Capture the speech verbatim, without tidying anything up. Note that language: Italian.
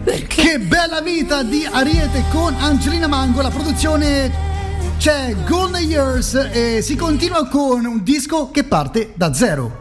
Perché? Che bella vita di Ariete con Angelina Mango. La produzione c'è Golden Years e si continua con un disco che parte da zero.